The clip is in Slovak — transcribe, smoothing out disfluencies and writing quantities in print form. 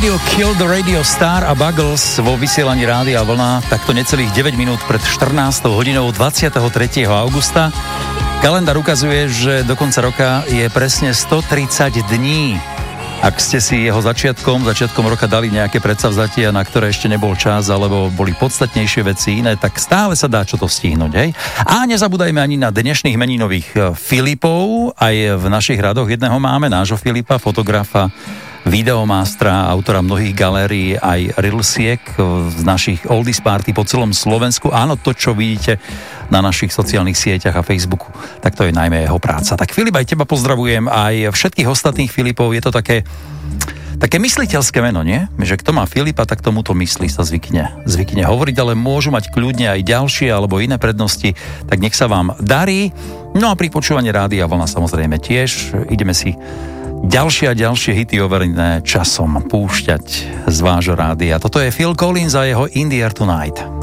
Radio Kill the Radio Star a Buggles vo vysielaní Rádia Vlna takto necelých 9 minút pred 14. hodinou 23. augusta. Kalendár ukazuje, že do konca roka je presne 130 dní. Ak ste si jeho začiatkom roka dali nejaké predsavzatia, na ktoré ešte nebol čas, alebo boli podstatnejšie veci iné, tak stále sa dá čo to stihnúť, hej? A nezabúdajme ani na dnešných meninových Filipov, aj v našich radoch jedného máme, nášho Filipa, fotografa, videomástra, autora mnohých galérií, aj rilsiek z našich oldies party po celom Slovensku. Áno, to, čo vidíte na našich sociálnych sieťach a Facebooku, tak to je najmä jeho práca. Tak Filip, aj teba pozdravujem, aj všetkých ostatných Filipov. Je to také mysliteľské meno, nie? Že kto má Filipa, tak tomuto myslí sa zvykne hovoriť, ale môžu mať kľudne aj ďalšie alebo iné prednosti, tak nech sa vám darí. No a pri počúvaní Rádia Vlna samozrejme tiež ideme si ďalšie a ďalšie hity overené časom púšťať z vášho rádia. Toto je Phil Collins a jeho In the Air Tonight.